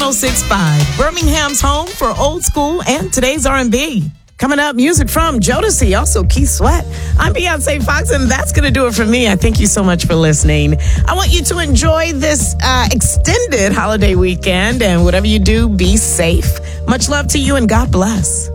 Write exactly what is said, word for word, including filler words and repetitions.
oh six point five, Birmingham's home for old school and today's R and B. Coming up, music from Jodeci, also Keith Sweat. I'm Beyonce Fox, and that's going to do it for me. I thank you so much for listening. I want you to enjoy this uh, extended holiday weekend, and whatever you do, be safe. Much love to you, and God bless.